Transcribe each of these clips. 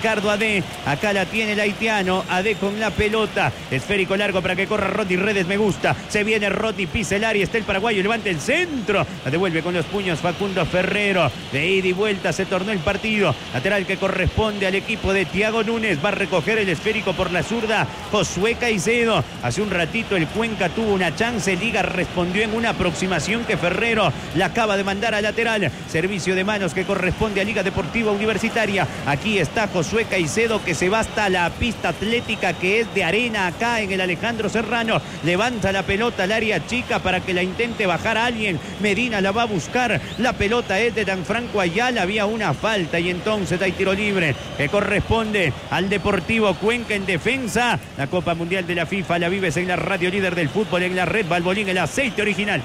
Ricardo Ade, acá la tiene el haitiano, Ade con la pelota, esférico largo para que corra Rodney Redes, me gusta, se viene Rodney, pisa el área, está el paraguayo, levanta el centro, la devuelve con los puños Facundo Ferrero, de ida y vuelta se tornó el partido, lateral que corresponde al equipo de Thiago Núñez, va a recoger el esférico por la zurda, Josué Caicedo, hace un ratito el Cuenca tuvo una chance, Liga respondió en una aproximación que Ferrero la acaba de mandar a lateral, servicio de manos que corresponde a Liga Deportiva Universitaria, aquí está Josué Caicedo que se va hasta la pista atlética que es de arena acá en el Alejandro Serrano, levanta la pelota al área chica para que la intente bajar a alguien, Medina la va a buscar, la pelota es de Gianfranco Ayala, había una falta y entonces hay tiro libre que corresponde al Deportivo Cuenca en defensa, la Copa Mundial de la FIFA la vives en la radio líder del fútbol, en la red Valvoline, el aceite original.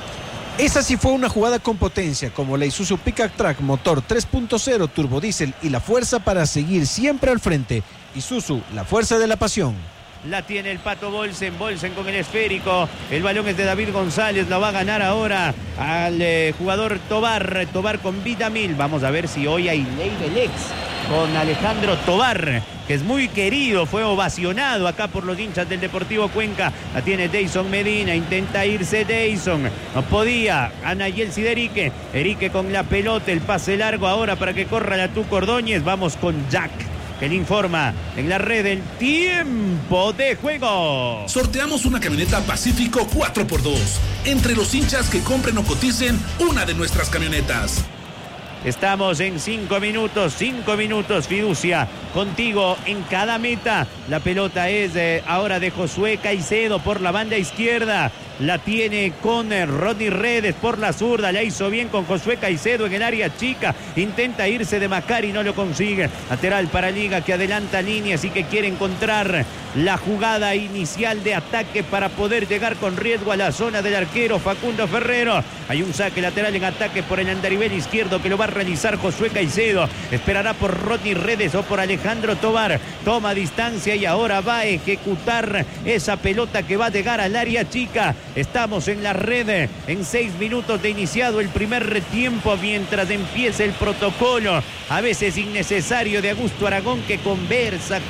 Esa sí fue una jugada con potencia, como la Isuzu Pickup Track motor 3.0 turbodiesel y la fuerza para seguir siempre al frente. Isuzu, la fuerza de la pasión. La tiene el Pato Bolsen con el esférico, el balón es de David González, la va a ganar ahora al jugador Tobar con Vida Mil, vamos a ver si hoy hay ley del ex con Alejandro Tobar, que es muy querido, fue ovacionado acá por los hinchas del Deportivo Cuenca, la tiene Deison Medina, intenta irse Deison, no podía, Anayel Siderique, Erique con la pelota, el pase largo ahora para que corra la Tuco Ordóñez, vamos con Jack, que le informa en la red el tiempo de juego. Sorteamos una camioneta Pacífico 4x2 entre los hinchas que compren o coticen una de nuestras camionetas. Estamos en 5 minutos, fiducia, contigo en cada meta. La pelota es ahora de Josué Caicedo por la banda izquierda. La tiene con Rodney Redes por la zurda. La hizo bien con Josué Caicedo en el área chica. Intenta irse de Macari, no lo consigue. Lateral para Liga que adelanta líneas y que quiere encontrar la jugada inicial de ataque para poder llegar con riesgo a la zona del arquero Facundo Ferrero. Hay un saque lateral en ataque por el andarivel izquierdo que lo va a realizar Josué Caicedo. Esperará por Rodney Redes o por Alejandro Tobar. Toma distancia y ahora va a ejecutar esa pelota que va a llegar al área chica. Estamos en la red en 6 minutos de iniciado el primer tiempo mientras empieza el protocolo, a veces innecesario, de Augusto Aragón, que conversa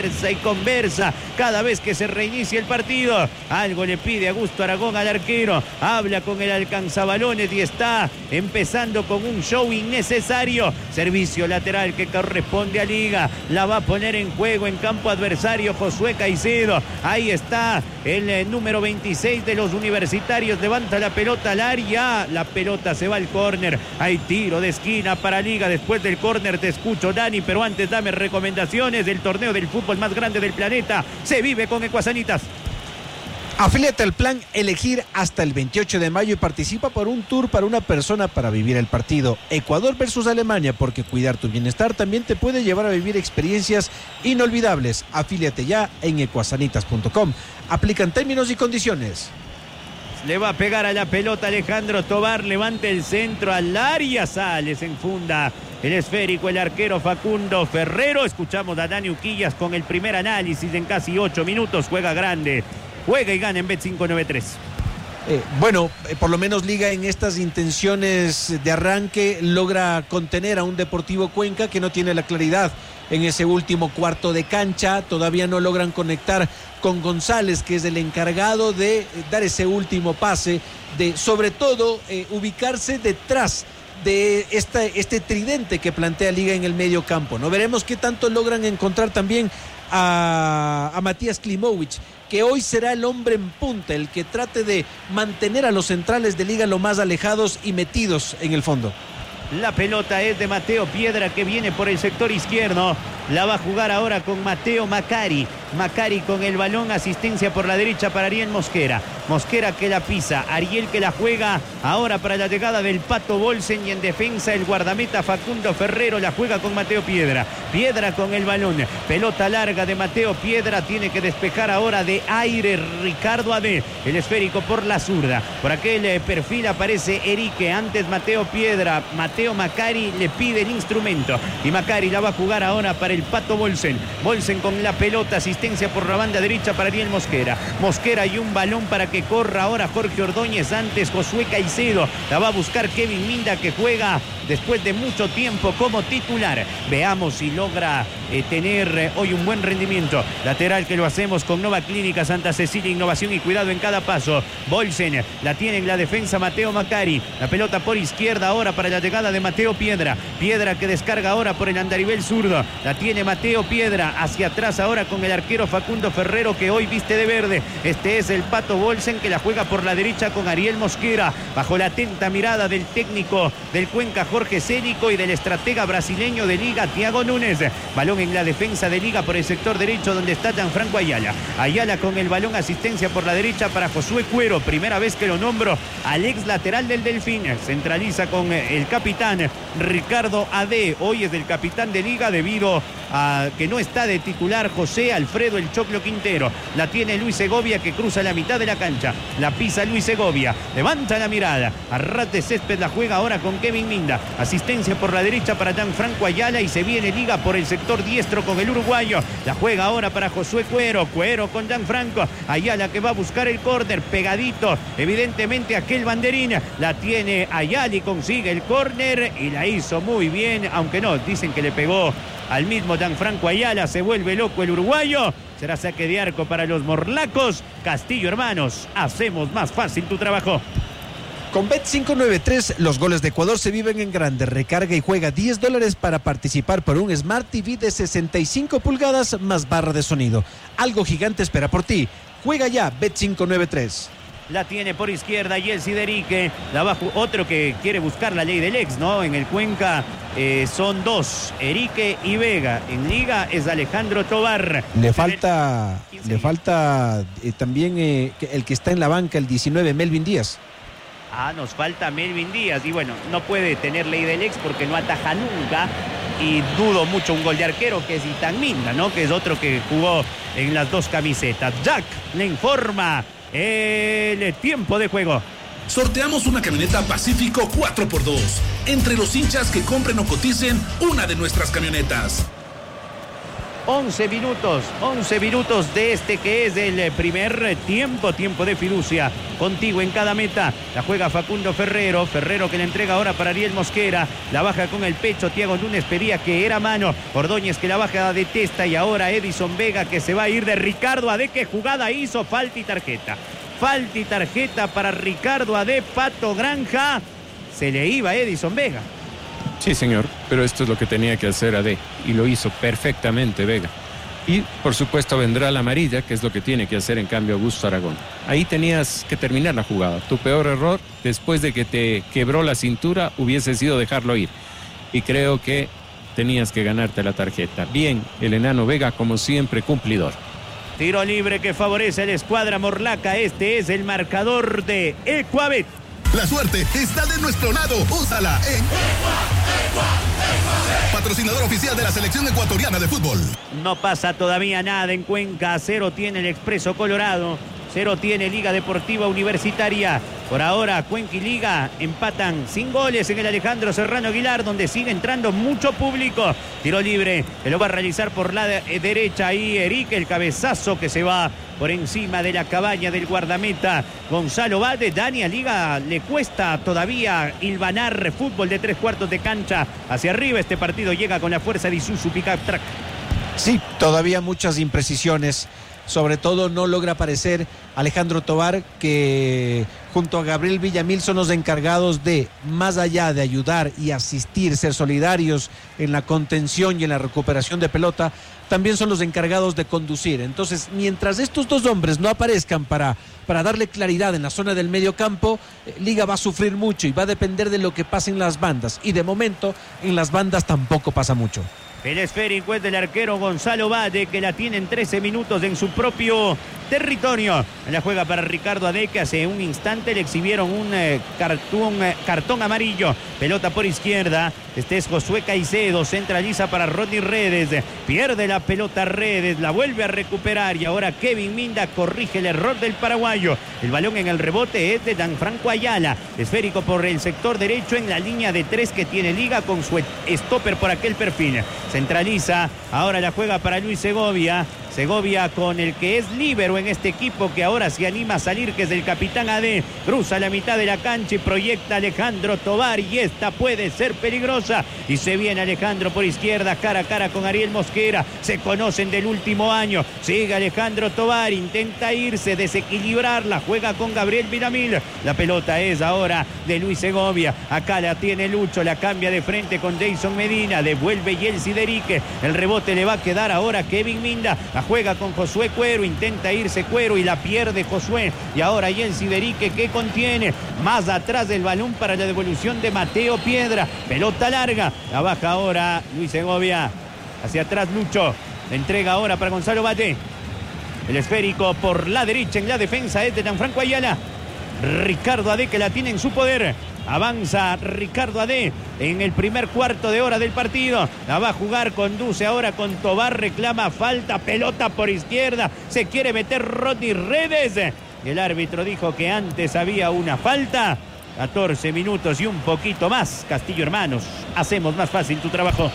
cada vez que se reinicia el partido. Algo le pide Augusto Aragón al arquero, habla con el alcanzabalones y está empezando con un show innecesario. Servicio lateral que corresponde a Liga, la va a poner en juego en campo adversario Josué Caicedo. Ahí está el número 26 de los universitarios, levanta la pelota al área, la pelota se va al córner, hay tiro de esquina para Liga. Después del córner te escucho, Dani, pero antes dame recomendaciones del torneo del fútbol más grande del planeta. Se vive con Ecuasanitas. Afíliate al plan Elegir hasta el 28 de mayo y participa por un tour para una persona para vivir el partido Ecuador versus Alemania, porque cuidar tu bienestar también te puede llevar a vivir experiencias inolvidables. Afíliate ya en ecuasanitas.com. Aplican términos y condiciones. Le va a pegar a la pelota Alejandro Tobar, levanta el centro al área, sale, se enfunda el esférico el arquero Facundo Ferrero. Escuchamos a Dani Uquillas con el primer análisis en casi 8 minutos. Juega grande, juega y gana en Bet593. Por lo menos Liga en estas intenciones de arranque logra contener a un Deportivo Cuenca que no tiene la claridad en ese último cuarto de cancha. Todavía no logran conectar con González, que es el encargado de dar ese último pase, de sobre todo ubicarse detrás de este tridente que plantea Liga en el medio campo. No veremos qué tanto logran encontrar también a Matías Klimovic, que hoy será el hombre en punta, el que trate de mantener a los centrales de Liga lo más alejados y metidos en el fondo. La pelota es de Mateo Piedra, que viene por el sector izquierdo. La va a jugar ahora con Mateo Macari. Macari con el balón, asistencia por la derecha para Ariel Mosquera. Mosquera que la pisa, Ariel que la juega ahora para la llegada del Pato Bolsen, y en defensa el guardameta Facundo Ferrero la juega con Mateo Piedra. Piedra con el balón, pelota larga de Mateo Piedra, tiene que despejar ahora de aire Ricardo Ade. El esférico por la zurda, por aquel perfil aparece Erique, antes Mateo Piedra. Mateo Macari le pide el instrumento y Macari la va a jugar ahora para el Pato Bolsen. Bolsen con la pelota, asistencia asistencia por la banda derecha para Ariel Mosquera. Mosquera y un balón para que corra ahora Jorge Ordóñez, antes Josué Caicedo. La va a buscar Kevin Minda, que juega después de mucho tiempo como titular. Veamos si logra tener hoy un buen rendimiento. Lateral que lo hacemos con Nova Clínica Santa Cecilia, innovación y cuidado en cada paso. Bolsen la tiene en la defensa Mateo Macari. La pelota por izquierda ahora para la llegada de Mateo Piedra. Piedra que descarga ahora por el andarivel zurdo. La tiene Mateo Piedra hacia atrás ahora con el arquero Facundo Ferrero, que hoy viste de verde. Este es el Pato Bolsen, que la juega por la derecha con Ariel Mosquera, bajo la atenta mirada del técnico del Cuenca Jorge Célico y del estratega brasileño de Liga Thiago Núñez. Balón en la defensa de Liga por el sector derecho, donde está Gianfranco Ayala. Ayala con el balón, asistencia por la derecha para Josué Cuero. Primera vez que lo nombro al ex lateral del Delfín. Centraliza con el capitán Ricardo Ade. Hoy es el capitán de Liga debido a que no está de titular José Alfredo El Choclo Quintero. La tiene Luis Segovia, que cruza la mitad de la cancha. La pisa Luis Segovia. Levanta la mirada. A ras de césped la juega ahora con Kevin Minda. Asistencia por la derecha para Gianfranco Ayala y se viene Liga por el sector diestro con el uruguayo. La juega ahora para Josué Cuero. Cuero con Gianfranco Ayala, que va a buscar el córner pegadito. Evidentemente aquel banderín. La tiene Ayala y consigue el córner y la hizo muy bien, aunque no, dicen que le pegó al mismo Gianfranco Ayala. Se vuelve loco el uruguayo. Será saque de arco para los morlacos. Castillo Hermanos, hacemos más fácil tu trabajo. Con Bet593, los goles de Ecuador se viven en grande. Recarga y juega $10 para participar por un Smart TV de 65 pulgadas más barra de sonido. Algo gigante espera por ti. Juega ya Bet593. La tiene por izquierda y el Siderique. La va otro que quiere buscar la ley del ex, ¿no? En el Cuenca son dos, Erique y Vega. En Liga es Alejandro Tobar. Le falta también el que está en la banca, el 19, Melvin Díaz. Nos falta Melvin Díaz. Y bueno, no puede tener ley del ex porque no ataja nunca. Y dudo mucho un gol de arquero, que es Itán Minda, ¿no? Que es otro que jugó en las dos camisetas. Jack le informa el tiempo de juego. Sorteamos una camioneta Pacífico 4x2 entre los hinchas que compren o coticen una de nuestras camionetas. 11 minutos de este que es el primer tiempo de fiducia. Contigo en cada meta. La juega Facundo Ferrero que le entrega ahora para Ariel Mosquera. La baja con el pecho. Thiago Núñez pedía que era mano. Ordóñez que la baja de testa. Y ahora Edison Vega, que se va a ir de Ricardo Ade. ¿Qué jugada hizo? Falta y tarjeta para Ricardo Ade. Pato Granja. Se le iba a Edison Vega. Sí, señor, pero esto es lo que tenía que hacer Ade y lo hizo perfectamente Vega. Y por supuesto vendrá la amarilla, que es lo que tiene que hacer en cambio Augusto Aragón. Ahí tenías que terminar la jugada. Tu peor error, después de que te quebró la cintura, hubiese sido dejarlo ir. Y creo que tenías que ganarte la tarjeta. Bien, el enano Vega, como siempre, cumplidor. Tiro libre que favorece a la escuadra morlaca. Este es el marcador de Ecuabet. La suerte está de nuestro lado. Úsala en patrocinador oficial de la selección ecuatoriana de fútbol. No pasa todavía nada en Cuenca. 0 tiene el Expreso Colorado. 0 tiene Liga Deportiva Universitaria. Por ahora, Cuenca y Liga empatan sin goles en el Alejandro Serrano Aguilar, donde sigue entrando mucho público. Tiro libre, que lo va a realizar por la derecha ahí Erique, el cabezazo que se va por encima de la cabaña del guardameta Gonzalo Bade. Dani, a Liga le cuesta todavía hilvanar fútbol de 3/4 de cancha hacia arriba. Este partido llega con la fuerza de Isuzu Pickup Truck. Sí, todavía muchas imprecisiones. Sobre todo no logra aparecer Alejandro Tobar, que junto a Gabriel Villamil son los encargados de, más allá de ayudar y asistir, ser solidarios en la contención y en la recuperación de pelota, también son los encargados de conducir. Entonces, mientras estos dos hombres no aparezcan para darle claridad en la zona del medio campo, Liga va a sufrir mucho y va a depender de lo que pase en las bandas. Y de momento, en las bandas tampoco pasa mucho. El esférico es del arquero Gonzalo Bade, que la tiene en 13 minutos en su propio territorio. La juega para Ricardo Ade, que hace un instante le exhibieron un cartón amarillo. Pelota por izquierda. Este es Josué Caicedo. Centraliza para Rodney Redes. Pierde la pelota Redes. La vuelve a recuperar. Y ahora Kevin Minda corrige el error del paraguayo. El balón en el rebote es de Gianfranco Ayala. Esférico por el sector derecho en la línea de 3 que tiene Liga con su stopper por aquel perfil. Centraliza. Ahora la juega para Luis Segovia. Segovia con el que es líbero en este equipo, que ahora se anima a salir, que es el capitán AD. Cruza la mitad de la cancha y proyecta a Alejandro Tovar, y esta puede ser peligrosa. Y se viene Alejandro por izquierda, cara a cara con Ariel Mosquera. Se conocen del último año. Sigue Alejandro Tovar, intenta irse, desequilibrarla, juega con Gabriel Villamil. La pelota es ahora de Luis Segovia. Acá la tiene Lucho, la cambia de frente con Jason Medina. Devuelve Yelsi Derique. El rebote le va a quedar ahora a Kevin Minda. La juega con Josué Cuero, intenta irse Cuero y la pierde Josué. Y ahora Yelsi Derique, que contiene más atrás del balón para la devolución de Mateo Piedra. Pelota larga, la baja ahora Luis Segovia. Hacia atrás Lucho, la entrega ahora para Gonzalo Bate. El esférico por la derecha en la defensa es de Gianfranco Ayala. Ricardo Ade, que la tiene en su poder. Avanza Ricardo Ade en el primer cuarto de hora del partido. La va a jugar, conduce ahora con Tobar, reclama falta, pelota por izquierda. Se quiere meter Rodney Redes. El árbitro dijo que antes había una falta. 14 minutos y un poquito más. Castillo Hermanos, hacemos más fácil tu trabajo.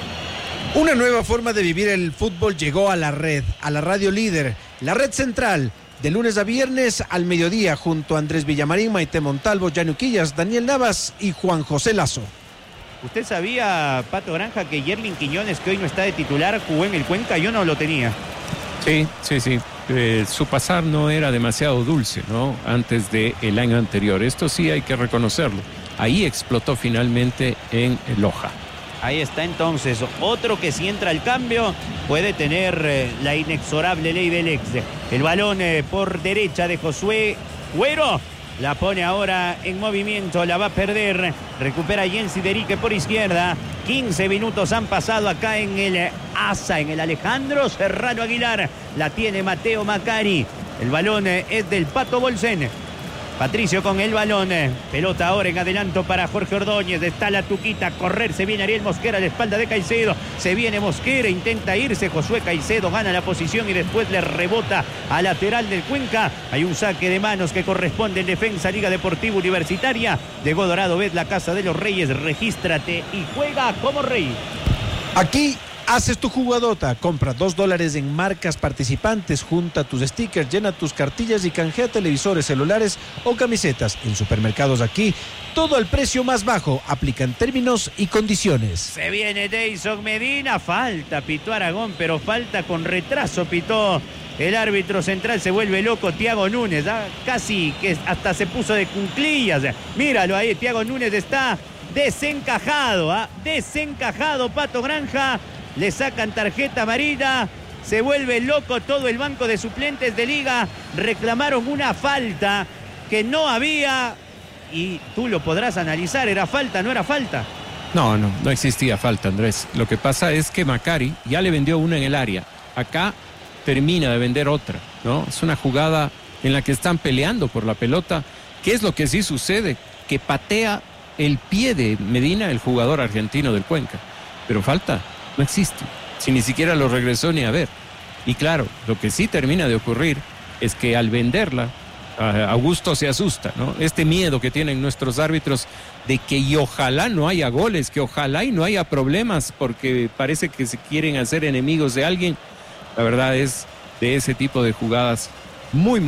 Una nueva forma de vivir el fútbol llegó a la red, a la radio líder, la red central, de lunes a viernes al mediodía, junto a Andrés Villamarín, Maite Montalvo, Yanu Quillas, Daniel Navas y Juan José Lazo. ¿Usted sabía, Pato Granja, que Yerlin Quiñones, que hoy no está de titular, jugó en el Cuenca? Yo no lo tenía. Sí. Su pasar no era demasiado dulce, ¿no? Antes del año anterior. Esto sí hay que reconocerlo. Ahí explotó finalmente en Loja. Ahí está entonces, otro que si entra al cambio puede tener la inexorable ley del ex. El balón por derecha de Josué Cuero, la pone ahora en movimiento, la va a perder, recupera Yelsi Derique por izquierda. 15 minutos han pasado acá en el ASA, en el Alejandro Serrano Aguilar. La tiene Mateo Macari, el balón es del Pato Bolsen. Patricio con el balón, pelota ahora en adelanto para Jorge Ordóñez, está la tuquita, correr, se viene Ariel Mosquera a la espalda de Caicedo, se viene Mosquera, intenta irse, Josué Caicedo gana la posición y después le rebota a lateral del Cuenca. Hay un saque de manos que corresponde en defensa Liga Deportiva Universitaria. De Godorado, ves la Casa de los Reyes, regístrate y juega como rey. Aquí haces tu jugadota, compra $2 en marcas participantes, junta tus stickers, llena tus cartillas y canjea televisores, celulares o camisetas. En Supermercados Aquí, todo al precio más bajo, aplican términos y condiciones. Se viene Jason Medina, falta, pitó Aragón, pero falta con retraso, pitó el árbitro central. Se vuelve loco Thiago Núñez, casi que hasta se puso de cunclillas. Míralo ahí, Thiago Núñez está desencajado, desencajado, Pato Granja. Le sacan tarjeta amarilla, se vuelve loco todo el banco de suplentes de Liga. Reclamaron una falta que no había, y tú lo podrás analizar, ¿era falta, no era falta? No existía falta, Andrés. Lo que pasa es que Macari ya le vendió una en el área. Acá termina de vender otra, ¿no? Es una jugada en la que están peleando por la pelota. ¿Qué es lo que sí sucede? Que patea el pie de Medina, el jugador argentino del Cuenca. Pero falta no existe, si ni siquiera lo regresó ni a ver. Y claro, lo que sí termina de ocurrir es que al venderla, Augusto se asusta, ¿no? Este miedo que tienen nuestros árbitros de que y ojalá no haya goles, que ojalá y no haya problemas, porque parece que se quieren hacer enemigos de alguien. La verdad es de ese tipo de jugadas muy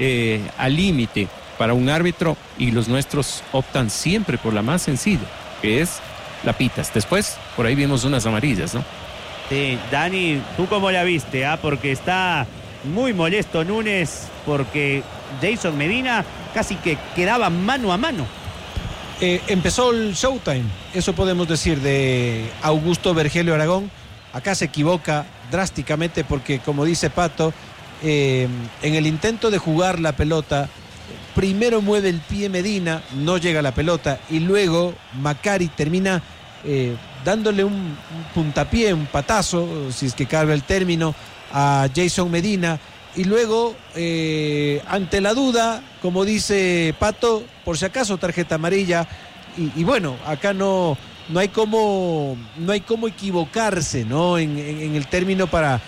al límite para un árbitro, y los nuestros optan siempre por la más sencilla, que es la pitas. Después, por ahí vimos unas amarillas, ¿no? Sí, Dani, ¿tú cómo la viste? Porque está muy molesto Núñez, porque Jason Medina casi que quedaba mano a mano. Empezó el showtime, eso podemos decir, de Augusto Vergelio Aragón. Acá se equivoca drásticamente porque, como dice Pato, en el intento de jugar la pelota, primero mueve el pie Medina, no llega la pelota, y luego Macari termina dándole un puntapié, un patazo, si es que cabe el término, a Jason Medina, y luego ante la duda, como dice Pato, por si acaso tarjeta amarilla, y bueno, acá no hay cómo equivocarse, ¿no? En el término para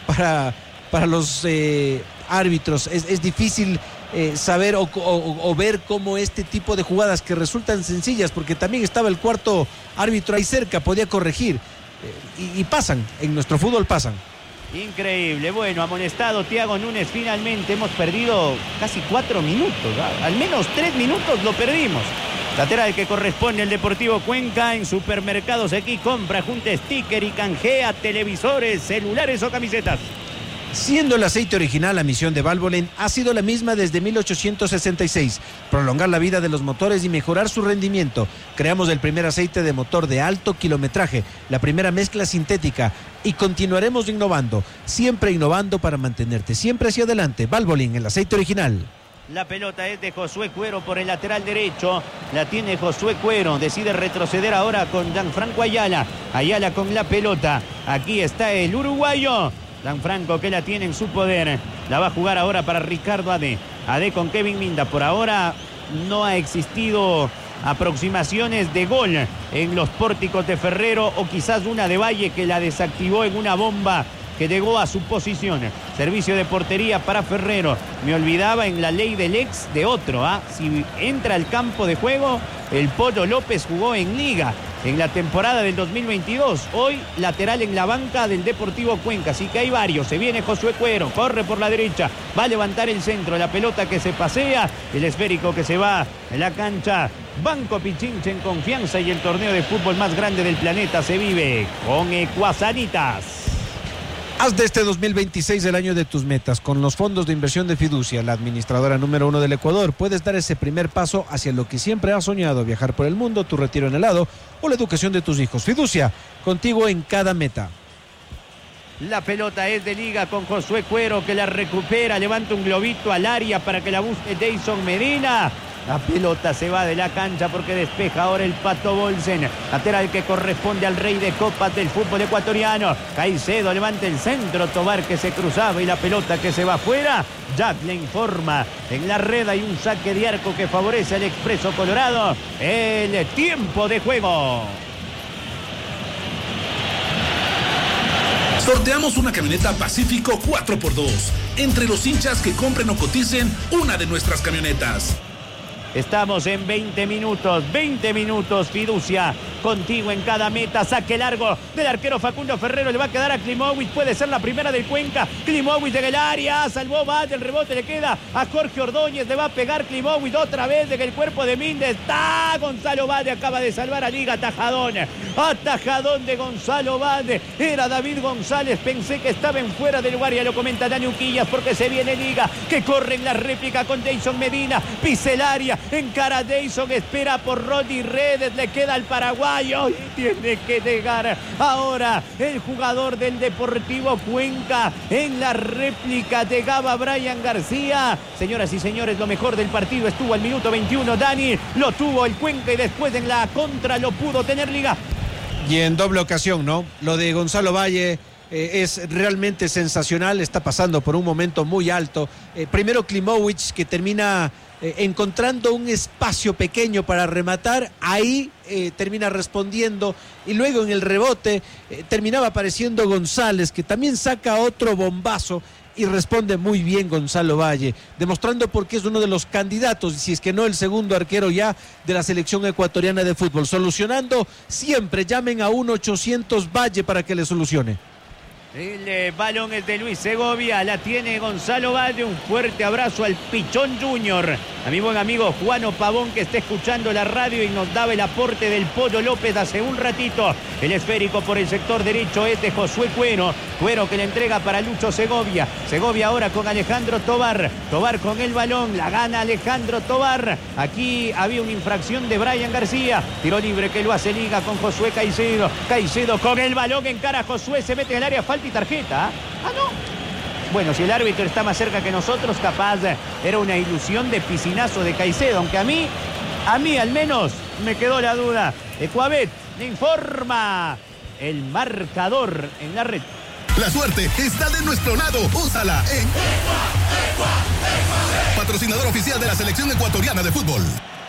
los árbitros. Es difícil saber o ver cómo este tipo de jugadas que resultan sencillas, porque también estaba el cuarto árbitro ahí cerca, podía corregir, y pasan, en nuestro fútbol pasan. Increíble. Bueno, amonestado Thiago Núñez finalmente. Hemos perdido casi 4 minutos. ¿Ah? Al menos 3 minutos lo perdimos. Lateral que corresponde al Deportivo Cuenca. En Supermercados aquí compra, junta sticker y canjea televisores, celulares o camisetas. Siendo el aceite original la misión de Valvoline ha sido la misma desde 1866, prolongar la vida de los motores y mejorar su rendimiento. Creamos el primer aceite de motor de alto kilometraje, la primera mezcla sintética y continuaremos innovando, siempre innovando para mantenerte siempre hacia adelante. Valvoline, el aceite original. La pelota es de Josué Cuero por el lateral derecho. La tiene Josué Cuero. Decide retroceder ahora con Gianfranco Ayala. Ayala con la pelota. Aquí está el uruguayo. Gianfranco que la tiene en su poder. La va a jugar ahora para Ricardo Ade. Ade con Kevin Minda. Por ahora no ha existido aproximaciones de gol en los pórticos de Ferrero, o quizás una de Valle que la desactivó en una bomba que llegó a su posición. Servicio de portería para Ferrero. Me olvidaba en la ley del ex de otro. Si entra al campo de juego, el Pollo López jugó en Liga en la temporada del 2022. Hoy lateral en la banca del Deportivo Cuenca. Así que hay varios. Se viene Josué Cuero. Corre por la derecha. Va a levantar el centro. La pelota que se pasea. El esférico que se va en la cancha. Banco Pichincha en confianza, y el torneo de fútbol más grande del planeta se vive con Ecuasanitas. Haz de este 2026 el año de tus metas. Con los fondos de inversión de Fiducia, la administradora número 1 del Ecuador, puedes dar ese primer paso hacia lo que siempre has soñado: viajar por el mundo, tu retiro en helado o la educación de tus hijos. Fiducia, contigo en cada meta. La pelota es de Liga con Josué Cuero, que la recupera, levanta un globito al área para que la busque Jason Medina. La pelota se va de la cancha porque despeja ahora el Pato Bolsen. Lateral que corresponde al rey de copas del fútbol ecuatoriano. Caicedo levanta el centro. Tobar que se cruzaba y la pelota que se va afuera. Jack le informa. En la red hay un saque de arco que favorece al Expreso Colorado. El tiempo de juego. Sorteamos una camioneta Pacífico 4x2 entre los hinchas que compren o coticen una de nuestras camionetas. Estamos en 20 minutos, Fiducia, contigo en cada meta. Saque largo del arquero Facundo Ferrero, le va a quedar a Klimovic, puede ser la primera del Cuenca. Klimovic en el área, salvó Valle, el rebote le queda a Jorge Ordóñez, le va a pegar Klimovic otra vez en el cuerpo de Minda. Está Gonzalo Valle, acaba de salvar a Liga. Atajadón de Gonzalo Valle, era David González, pensé que estaba en fuera del lugar, ya lo comenta Dani Uquillas, porque se viene Liga, que corre en la réplica con Jason Medina, pisa el área, encara a Jason, espera por Roddy Redes, le queda al paraguayo y tiene que llegar ahora el jugador del Deportivo Cuenca. En la réplica llegaba Brian García. Señoras y señores, lo mejor del partido estuvo al minuto 21. Dani, lo tuvo el Cuenca y después en la contra lo pudo tener Liga. Y en doble ocasión, ¿no? Lo de Gonzalo Valle es realmente sensacional, está pasando por un momento muy alto. Primero Klimovic, que termina encontrando un espacio pequeño para rematar, ahí termina respondiendo, y luego en el rebote terminaba apareciendo González, que también saca otro bombazo y responde muy bien Gonzalo Valle, demostrando por qué es uno de los candidatos, si es que no el segundo arquero ya de la selección ecuatoriana de fútbol. Solucionando siempre, llamen a 1-800 Valle para que le solucione. El balón es de Luis Segovia, la tiene Gonzalo Valle. Un fuerte abrazo al Pichón Junior, a mi buen amigo Juano Pavón, que está escuchando la radio y nos daba el aporte del Pollo López hace un ratito. El esférico por el sector derecho es de Josué Cuero, que le entrega para Lucho Segovia. Segovia ahora con Alejandro Tobar con el balón, la gana Alejandro Tobar. Aquí había una infracción de Brian García, tiro libre que lo hace Liga con Josué Caicedo con el balón, encara a Josué, se mete en el área, falta y tarjeta. No. Bueno, si el árbitro está más cerca que nosotros, capaz era una ilusión de piscinazo de Caicedo, aunque a mí al menos me quedó la duda. Ecuabet me informa el marcador en la red. La suerte está de nuestro lado. Úsala en patrocinador oficial de la selección ecuatoriana de fútbol.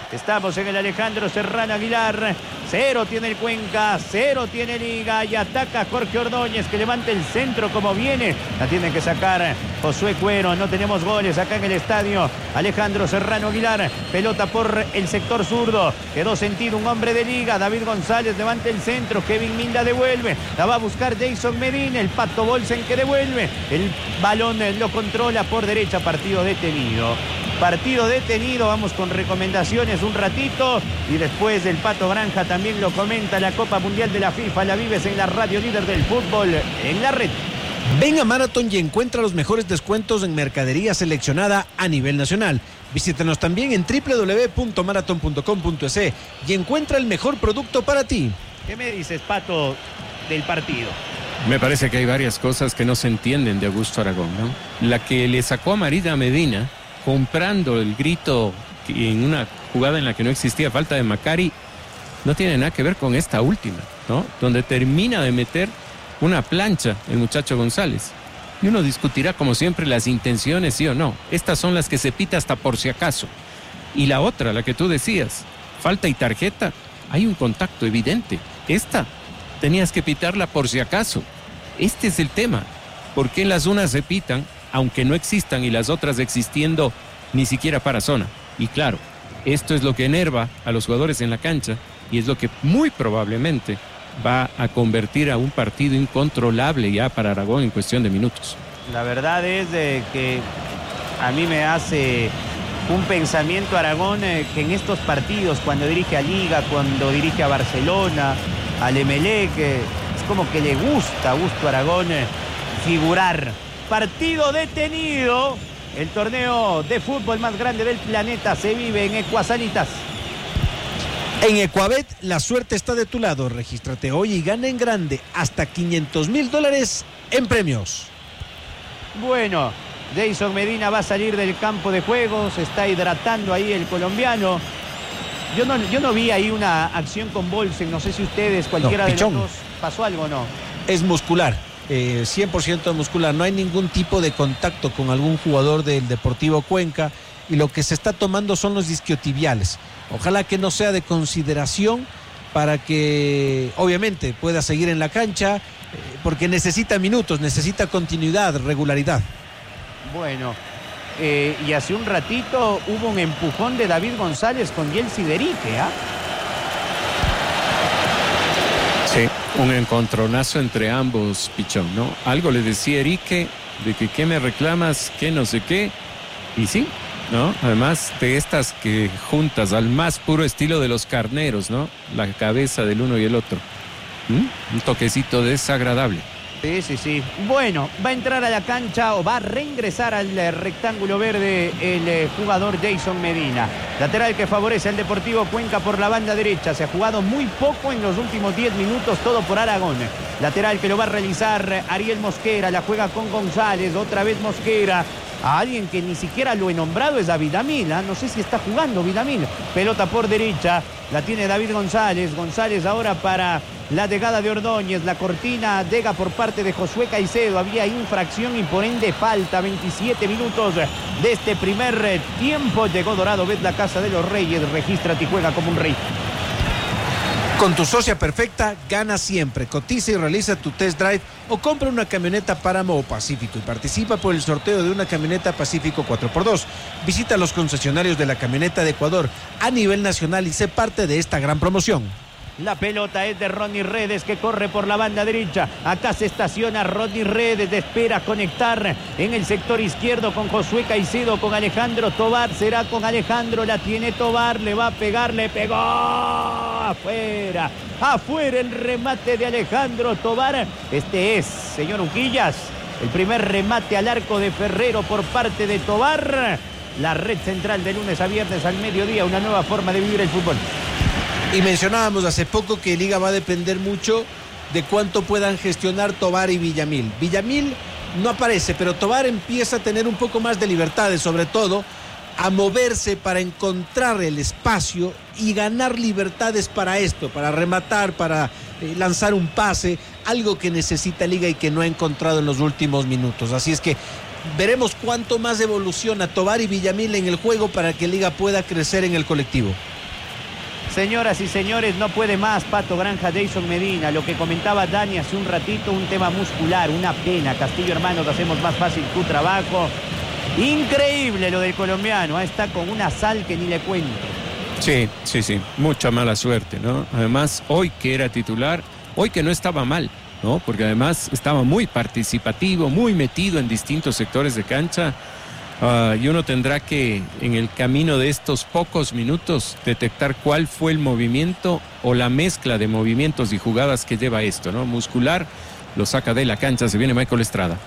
Estamos en el Alejandro Serrano Aguilar. 0 tiene el Cuenca, 0 tiene Liga. Y ataca Jorge Ordóñez, que levanta el centro como viene. La tienen que sacar Josué Cuero. No tenemos goles acá en el estadio Alejandro Serrano Aguilar. Pelota por el sector zurdo. Quedó sentido un hombre de Liga. David González levanta el centro. Kevin Minda devuelve. La va a buscar Jason Medina. El Pato Bolsen que devuelve. El balón lo controla por derecha. Partido detenido. Partido detenido, vamos con recomendaciones un ratito y después del Pato Granja también lo comenta la Copa Mundial de la FIFA. La vives en la radio líder del fútbol, en la red. Ven a Marathon y encuentra los mejores descuentos en mercadería seleccionada a nivel nacional. Visítanos también en www.marathon.com.es y encuentra el mejor producto para ti. ¿Qué me dices, Pato, del partido? Me parece que hay varias cosas que no se entienden de Augusto Aragón, ¿no? La que le sacó amarilla a Medina, comprando el grito en una jugada en la que no existía falta de Macari, no tiene nada que ver con esta última, ¿no? Donde termina de meter una plancha el muchacho González. Y uno discutirá como siempre las intenciones, sí o no. Estas son las que se pita hasta por si acaso. Y la otra, la que tú decías, falta y tarjeta, hay un contacto evidente. Esta tenías que pitarla por si acaso. Este es el tema. ¿Por qué las unas se pitan aunque no existan y las otras existiendo ni siquiera para zona? Y claro, esto es lo que enerva a los jugadores en la cancha y es lo que muy probablemente va a convertir a un partido incontrolable ya para Aragón en cuestión de minutos. La verdad es que a mí me hace un pensamiento Aragón que en estos partidos, cuando dirige a Liga, cuando dirige a Barcelona, al Emelec, es como que le gusta a Augusto Aragón figurar. Partido detenido. El torneo de fútbol más grande del planeta se vive en Ecuasanitas. En Ecuabet, la suerte está de tu lado. Regístrate hoy y gana en grande hasta $500,000 en premios. Bueno, Jason Medina va a salir del campo de juego. Se está hidratando ahí el colombiano. Yo no vi ahí una acción con Bolsen. No sé si ustedes, cualquiera de los dos, pasó algo o no. Es muscular. 100% muscular, no hay ningún tipo de contacto con algún jugador del Deportivo Cuenca y lo que se está tomando son los isquiotibiales. Ojalá que no sea de consideración para que obviamente pueda seguir en la cancha porque necesita minutos, necesita continuidad, regularidad. Bueno, y hace un ratito hubo un empujón de David González con Yeltsin Derique, ¿ah? Sí, un encontronazo entre ambos, Pichón, ¿no? Algo le decía Erique de que qué me reclamas, qué no sé qué. Y sí, ¿no? Además de estas que juntas al más puro estilo de los carneros, ¿no? La cabeza del uno y el otro. Un toquecito desagradable. Sí. Bueno, va a entrar a la cancha o va a reingresar al rectángulo verde el jugador Jason Medina. Lateral que favorece al Deportivo Cuenca por la banda derecha. Se ha jugado muy poco en los últimos 10 minutos, todo por Aragón. Lateral que lo va a realizar Ariel Mosquera. La juega con González, otra vez Mosquera. A alguien que ni siquiera lo he nombrado es a Vidamil, ¿eh? No sé si está jugando Vidamil. Pelota por derecha, la tiene David González. González ahora para la llegada de Ordóñez. La cortina llega por parte de Josué Caicedo. Había infracción y por ende falta. 27 minutos de este primer tiempo. Llegó Dorado, ves la casa de los Reyes. Regístrate y juega como un rey. Con tu socia perfecta, gana siempre. Cotiza y realiza tu test drive o compra una camioneta Páramo o Pacífico y participa por el sorteo de una camioneta Pacífico 4x2. Visita los concesionarios de la camioneta de Ecuador a nivel nacional y sé parte de esta gran promoción. La pelota es de Rodney Redes que corre por la banda derecha. Acá se estaciona Rodney Redes. Espera conectar en el sector izquierdo con Josué Caicedo, con Alejandro Tobar. Será con Alejandro. La tiene Tobar. Le va a pegar. Le pegó. Afuera. Afuera el remate de Alejandro Tobar. Este es, señor Uquillas, el primer remate al arco de Ferrero por parte de Tobar. La red central de lunes a viernes al mediodía. Una nueva forma de vivir el fútbol. Y mencionábamos hace poco que Liga va a depender mucho de cuánto puedan gestionar Tobar y Villamil. Villamil no aparece, pero Tobar empieza a tener un poco más de libertades, sobre todo a moverse para encontrar el espacio y ganar libertades para esto, para rematar, para lanzar un pase, algo que necesita Liga y que no ha encontrado en los últimos minutos. Así es que veremos cuánto más evoluciona Tobar y Villamil en el juego para que Liga pueda crecer en el colectivo. Señoras y señores, no puede más Pato Granja, Jason Medina. Lo que comentaba Dani hace un ratito, un tema muscular, una pena. Castillo Hermanos, hacemos más fácil tu trabajo. Increíble lo del colombiano, está con una sal que ni le cuento. Sí, mucha mala suerte, ¿no? Además, hoy que era titular, hoy que no estaba mal, ¿no? Porque además estaba muy participativo, muy metido en distintos sectores de cancha. Y uno tendrá que, en el camino de estos pocos minutos, detectar cuál fue el movimiento o la mezcla de movimientos y jugadas que lleva esto, ¿no? Muscular, lo saca de la cancha, se viene Michael Estrada.